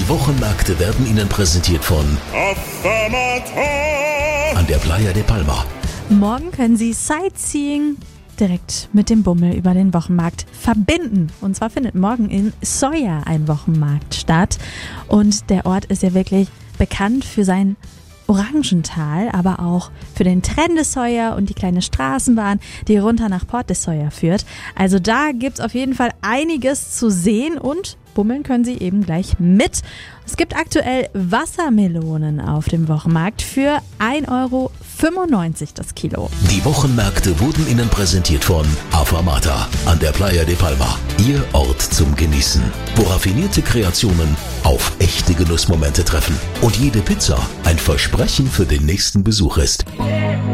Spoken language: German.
Wochenmärkte werden Ihnen präsentiert von an der Playa de Palma. Morgen können Sie Sightseeing direkt mit dem Bummel über den Wochenmarkt verbinden. Und zwar findet morgen in Solla ein Wochenmarkt statt. Und der Ort ist ja wirklich bekannt für sein Orangental, aber auch für den Tren de Solla und die kleine Straßenbahn, die runter nach Port de Solla führt. Also da gibt's auf jeden Fall einiges zu sehen und bummeln können Sie eben gleich mit. Es gibt aktuell Wassermelonen auf dem Wochenmarkt für 1,95 € das Kilo. Die Wochenmärkte wurden Ihnen präsentiert von Afamata an der Playa de Palma. Ihr Ort zum Genießen, wo raffinierte Kreationen auf echte Genussmomente treffen und jede Pizza ein Versprechen für den nächsten Besuch ist.